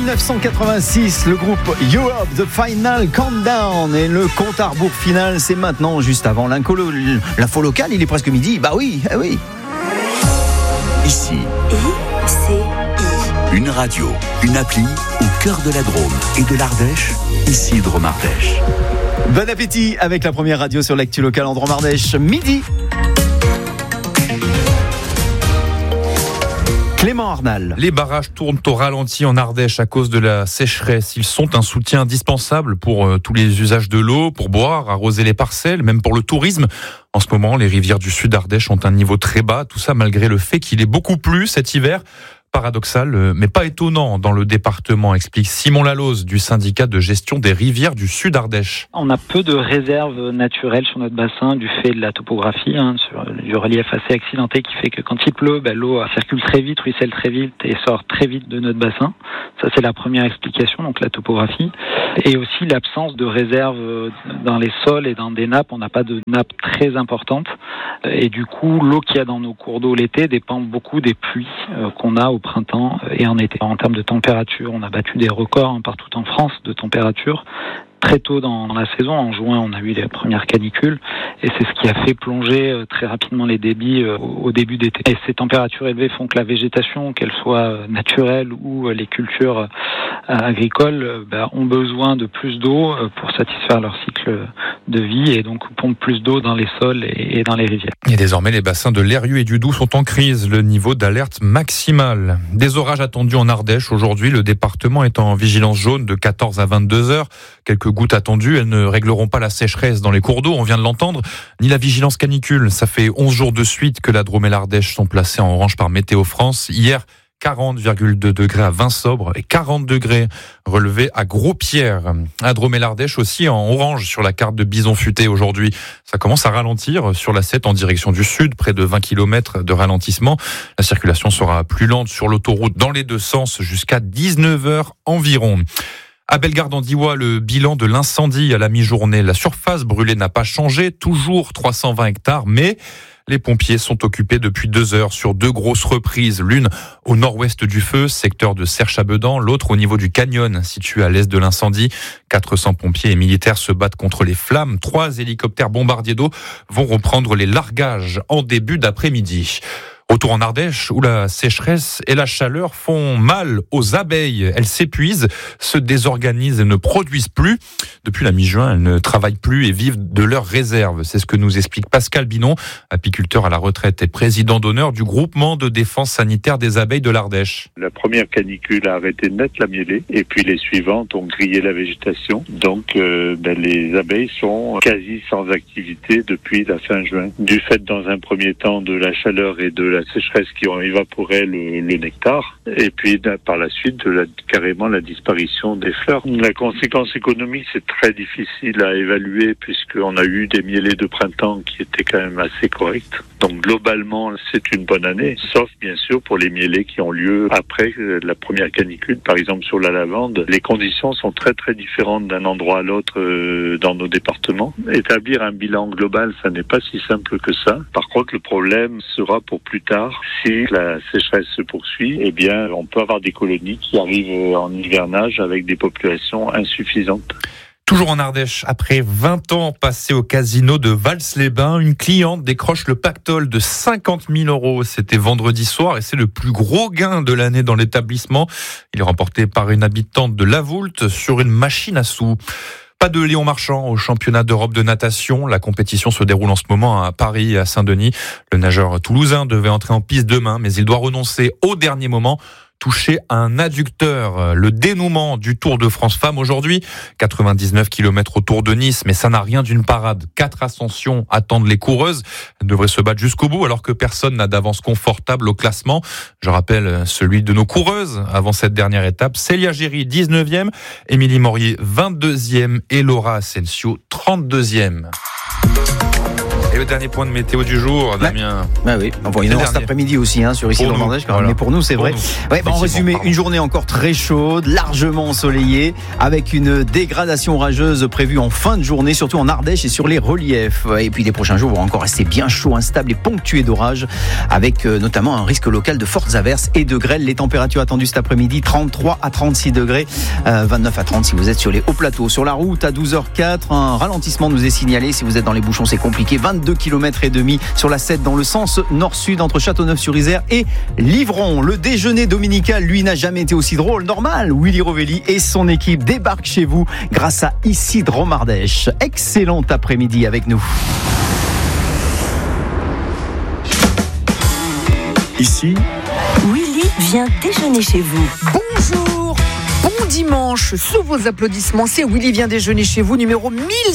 1986, le groupe Europe, The Final Countdown. Et le compte à rebours final, c'est maintenant, juste avant l'info locale. Il est presque midi. Bah oui, eh oui. Ici, une radio, une appli au cœur de la Drôme et de l'Ardèche. Ici, Drôme Ardèche. Bon appétit avec la première radio sur l'actu locale en Drôme Ardèche. Midi. Clément Arnal. Les barrages tournent au ralenti en Ardèche à cause de la sécheresse. Ils sont un soutien indispensable pour tous les usages de l'eau, pour boire, arroser les parcelles, même pour le tourisme. En ce moment, les rivières du sud Ardèche ont un niveau très bas. Tout ça malgré le fait qu'il ait beaucoup plu cet hiver. Paradoxal, mais pas étonnant dans le département, explique Simon Laloz du syndicat de gestion des rivières du Sud Ardèche. On a peu de réserves naturelles sur notre bassin du fait de la topographie, du relief assez accidenté qui fait que quand il pleut, l'eau circule très vite, ruisselle très vite et sort très vite de notre bassin. Ça, c'est la première explication, donc la topographie. Et aussi l'absence de réserves dans les sols et dans des nappes. On n'a pas de nappes très importantes. Et du coup, l'eau qu'il y a dans nos cours d'eau l'été dépend beaucoup des pluies qu'on a au printemps et en été. En termes de température, on a battu des records partout en France de température. Très tôt dans la saison, en juin, on a eu les premières canicules et c'est ce qui a fait plonger très rapidement les débits au début d'été. Et ces températures élevées font que la végétation, qu'elle soit naturelle ou les cultures agricoles, ont besoin de plus d'eau pour satisfaire leur cycle de vie et donc pompent plus d'eau dans les sols et dans les rivières. Et désormais, les bassins de l'Eyrieux et du Doubs sont en crise. Le niveau d'alerte maximal. Des orages attendus en Ardèche. Aujourd'hui, le département est en vigilance jaune de 14 à 22 heures. Quelques gouttes attendues, elles ne régleront pas la sécheresse dans les cours d'eau, on vient de l'entendre, ni la vigilance canicule. Ça fait 11 jours de suite que la Drôme et l'Ardèche sont placés en orange par Météo France. Hier, 40,2 degrés à Vinsobres et 40 degrés relevés à Gros-Pierre. À Drôme et l'Ardèche aussi en orange sur la carte de Bison Futé aujourd'hui. Ça commence à ralentir sur la 7 en direction du sud, près de 20 km de ralentissement. La circulation sera plus lente sur l'autoroute dans les deux sens jusqu'à 19h environ. À Bellegarde-en-Diois, le bilan de l'incendie à la mi-journée. La surface brûlée n'a pas changé, toujours 320 hectares, mais les pompiers sont occupés depuis 2 heures sur 2 grosses reprises. L'une au nord-ouest du feu, secteur de Serre-Chabedan, l'autre au niveau du canyon, situé à l'est de l'incendie. 400 pompiers et militaires se battent contre les flammes. 3 hélicoptères bombardiers d'eau vont reprendre les largages en début d'après-midi. Retour en Ardèche, où la sécheresse et la chaleur font mal aux abeilles. Elles s'épuisent, se désorganisent et ne produisent plus. Depuis la mi-juin, elles ne travaillent plus et vivent de leurs réserves. C'est ce que nous explique Pascal Binon, apiculteur à la retraite et président d'honneur du groupement de défense sanitaire des abeilles de l'Ardèche. La première canicule a arrêté net la mielée et puis les suivantes ont grillé la végétation. Donc les abeilles sont quasi sans activité depuis la fin juin. Du fait dans un premier temps de la chaleur et de la sécheresse qui ont évaporé le nectar et puis par la suite carrément la disparition des fleurs. La conséquence économique, c'est très difficile à évaluer puisqu'on a eu des mielés de printemps qui étaient quand même assez corrects. Donc globalement, c'est une bonne année, sauf bien sûr pour les mielés qui ont lieu après la première canicule. Par exemple sur la lavande, les conditions sont très très différentes d'un endroit à l'autre dans nos départements. Établir un bilan global, ça n'est pas si simple que ça. Par contre, le problème sera pour plus tard, si la sécheresse se poursuit, on peut avoir des colonies qui arrivent en hivernage avec des populations insuffisantes. Toujours en Ardèche, après 20 ans passés au casino de Vals-les-Bains, une cliente décroche le pactole de 50 000 €. C'était vendredi soir et c'est le plus gros gain de l'année dans l'établissement. Il est remporté par une habitante de Lavoult sur une machine à sous. Pas de Léon Marchand au championnat d'Europe de natation. La compétition se déroule en ce moment à Paris et à Saint-Denis. Le nageur toulousain devait entrer en piste demain, mais il doit renoncer au dernier moment. Touché à un adducteur. Le dénouement du Tour de France Femmes aujourd'hui. 99 km autour de Nice, mais ça n'a rien d'une parade. 4 ascensions attendent les coureuses. Elles devraient se battre jusqu'au bout alors que personne n'a d'avance confortable au classement. Je rappelle celui de nos coureuses avant cette dernière étape. Célia Géry, 19e. Émilie Morier, 22e. Et Laura Asensio, 32e. Et le dernier point de météo du jour, Damien. Ah oui, on voit une heure cet après-midi aussi sur Isidre-Mardèche, mais pour nous c'est vrai. En résumé, une journée encore très chaude, largement ensoleillée, avec une dégradation orageuse prévue en fin de journée, surtout en Ardèche et sur les reliefs. Et puis les prochains jours vont encore rester bien chauds, instables et ponctués d'orages, avec notamment un risque local de fortes averses et de grêle. Les températures attendues cet après-midi, 33 à 36 degrés, 29 à 30 si vous êtes sur les hauts plateaux. Sur la route, à 12h04, un ralentissement nous est signalé. Si vous êtes dans les bouchons, c'est compliqué. 22 km et demi sur la 7 dans le sens nord-sud entre Châteauneuf-sur-Isère et Livron. Le déjeuner dominical, lui, n'a jamais été aussi drôle. Normal, Willy Rovelli et son équipe débarquent chez vous grâce à Isidre-Mardèche. Excellent après-midi avec nous. Ici, Willy vient déjeuner chez vous. Bonjour, bon dimanche, sous vos applaudissements, c'est Willy vient déjeuner chez vous, numéro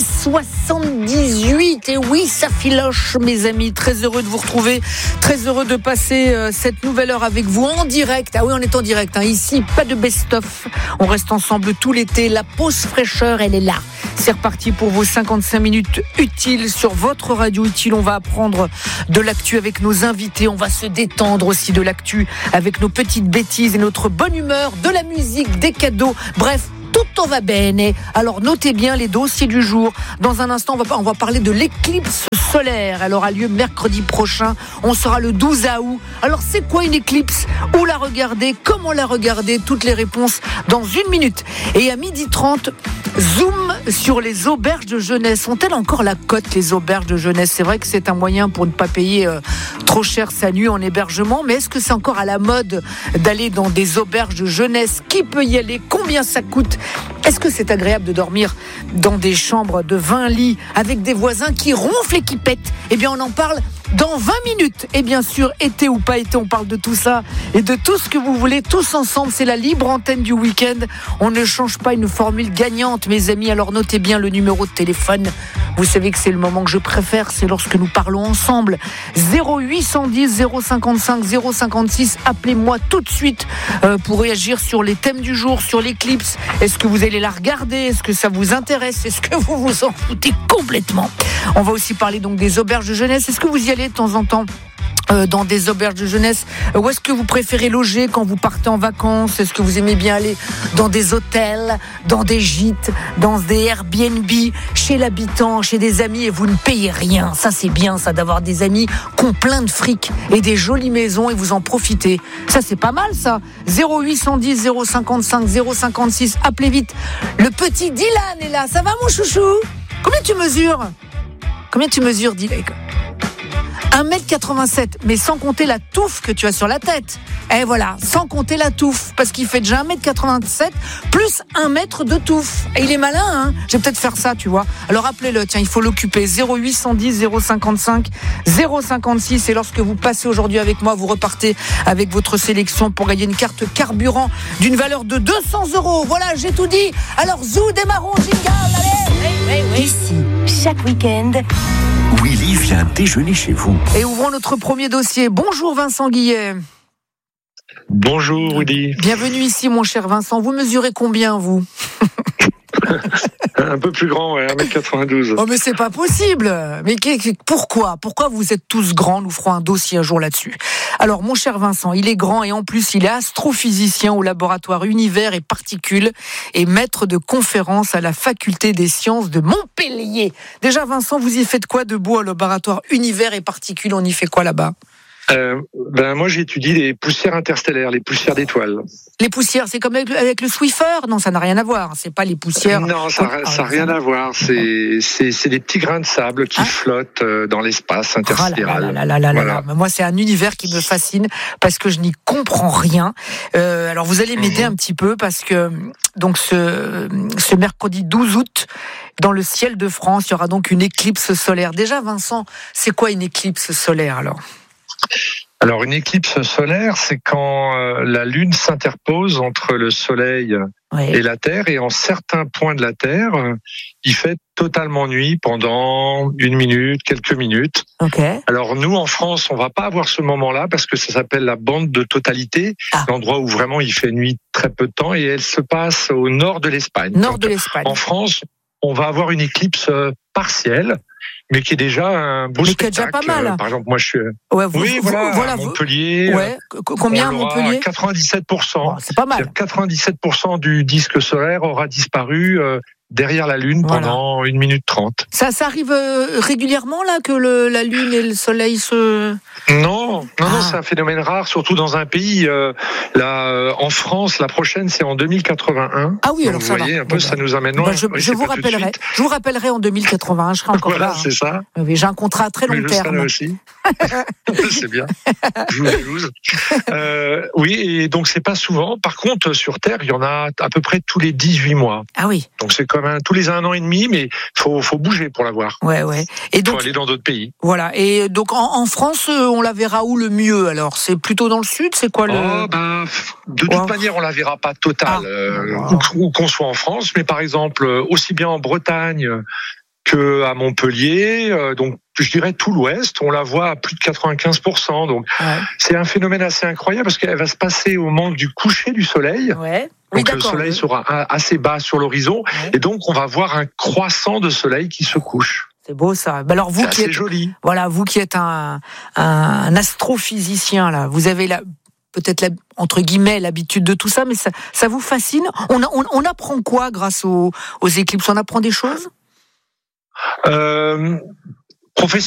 1078. Et oui, ça filoche, mes amis, très heureux de vous retrouver, très heureux de passer cette nouvelle heure avec vous en direct. Ah oui, on est en direct, ici, pas de best-of, on reste ensemble tout l'été, la pause fraîcheur, elle est là. C'est reparti pour vos 55 minutes utiles sur votre radio utile. On va apprendre de l'actu avec nos invités. On va se détendre aussi de l'actu avec nos petites bêtises et notre bonne humeur, de la musique, des cadeaux. Bref, tutto va bene. Alors notez bien les dossiers du jour. Dans un instant, on va parler de l'éclipse solaire. Elle aura lieu mercredi prochain. On sera le 12 août. Alors c'est quoi une éclipse ? Où la regarder ? Comment la regarder ? Toutes les réponses dans une minute. Et à 12h30, zoom sur les auberges de jeunesse. Ont-elles encore la cote, les auberges de jeunesse ? C'est vrai que c'est un moyen pour ne pas payer trop cher sa nuit en hébergement, mais est-ce que c'est encore à la mode d'aller dans des auberges de jeunesse ? Qui peut y aller ? Combien ça coûte ? Est-ce que c'est agréable de dormir dans des chambres de 20 lits avec des voisins qui ronflent et qui pètent ? Eh bien, on en parle dans 20 minutes. Et bien sûr, été ou pas été, on parle de tout ça et de tout ce que vous voulez, tous ensemble. C'est la libre antenne du week-end. On ne change pas une formule gagnante, mes amis. Alors notez bien le numéro de téléphone. Vous savez que c'est le moment que je préfère, c'est lorsque nous parlons ensemble. 0810 055 056. Appelez-moi tout de suite pour réagir sur les thèmes du jour, sur l'éclipse. Est-ce que vous allez la regarder ? Est-ce que ça vous intéresse ? Est-ce que vous vous en foutez complètement ? On va aussi parler donc des auberges de jeunesse. Est-ce que vous y allez de temps en temps dans des auberges de jeunesse? Où est-ce que vous préférez loger quand vous partez en vacances? Est-ce que vous aimez bien aller dans des hôtels, dans des gîtes, dans des Airbnb, chez l'habitant, chez des amis et vous ne payez rien? Ça c'est bien, ça, d'avoir des amis qui ont plein de fric et des jolies maisons et vous en profitez. Ça c'est pas mal, ça. 0810 055 056. Appelez vite. Le petit Dylan est là. Ça va, mon chouchou? Combien tu mesures, Dylan? 1m87, mais sans compter la touffe que tu as sur la tête. Et voilà, sans compter la touffe, parce qu'il fait déjà 1m87 plus 1 mètre de touffe. Et il est malin, Je vais peut-être faire ça, tu vois. Alors appelez-le, tiens, il faut l'occuper. 0810 055 056. Et lorsque vous passez aujourd'hui avec moi, vous repartez avec votre sélection pour gagner une carte carburant d'une valeur de 200 €. Voilà, j'ai tout dit. Alors zou, démarrons, jingle, allez. Ici, chaque week-end, Willy vient déjeuner chez vous. Et ouvrons notre premier dossier. Bonjour Vincent Guillet. Bonjour Willy. Bienvenue ici mon cher Vincent. Vous mesurez combien vous ? Un peu plus grand, 1m92. Oh mais c'est pas possible. Mais pourquoi vous êtes tous grands? Nous ferons un dossier un jour là-dessus. Alors mon cher Vincent, il est grand et en plus il est astrophysicien au laboratoire Univers et Particules et maître de conférences à la faculté des sciences de Montpellier. Déjà Vincent, vous y faites quoi de beau au laboratoire Univers et Particules? On y fait quoi là-bas? Moi j'étudie les poussières interstellaires, les poussières d'étoiles. Les poussières, c'est comme avec le Swiffer? Non, ça n'a rien à voir. C'est pas les poussières. Non, ça n'a rien à voir. C'est des petits grains de sable qui flottent dans l'espace intersidéral. Voilà. Moi, c'est un univers qui me fascine parce que je n'y comprends rien. Alors, vous allez m'aider un petit peu parce que donc ce mercredi 12 août, dans le ciel de France, il y aura donc une éclipse solaire. Déjà, Vincent, c'est quoi une éclipse solaire alors ? Alors, une éclipse solaire, c'est quand la Lune s'interpose entre le Soleil et la Terre, et en certains points de la Terre, il fait totalement nuit pendant 1 minute, quelques minutes. Okay. Alors, nous, en France, on va pas avoir ce moment-là parce que ça s'appelle la bande de totalité, l'endroit où vraiment il fait nuit très peu de temps, et elle se passe au nord de l'Espagne. Nord de l'Espagne. En France, on va avoir une éclipse partielle. mais qui est déjà un beau spectacle. Qui est déjà pas mal. Par exemple, moi, je suis. Ouais, à Montpellier. Ouais. Combien à Montpellier? 97%. Oh, c'est pas mal. 97% du disque solaire aura disparu derrière la Lune pendant 1 minute 30. Ça arrive régulièrement là que la Lune et le Soleil se... Non, c'est un phénomène rare, surtout dans un pays. En France, la prochaine, c'est en 2081. Ah oui, alors vous ça voyez, va. un peu, ça nous amène loin. Je vous rappellerai. Je vous rappellerai en 2081. Je serai encore là. Voilà, c'est ça. Oui, j'ai un contrat à très long terme. Je serai là aussi. C'est bien. Je vous jalouse. Oui, et donc c'est pas souvent. Par contre, sur Terre, il y en a à peu près tous les 18 mois. Ah oui. Donc c'est comme tous les 1 an et demi, mais faut bouger pour la voir. Ouais. Et donc, faut aller dans d'autres pays. Voilà. Et donc en France, on la verra où le mieux alors? C'est plutôt dans le sud? C'est quoi de toute manière, on la verra pas totale, où qu'on soit en France, mais par exemple, aussi bien en Bretagne que à Montpellier, donc je dirais tout l'Ouest, on la voit à plus de 95%. Donc c'est un phénomène assez incroyable parce qu'elle va se passer au moment du coucher du soleil. Ouais. Donc le soleil sera assez bas sur l'horizon et donc on va voir un croissant de soleil qui se couche. C'est beau ça. Alors vous qui êtes joli. Voilà, vous qui êtes un astrophysicien là, vous avez peut-être entre guillemets l'habitude de tout ça, mais ça vous fascine. On apprend quoi grâce aux éclipses? On apprend des choses?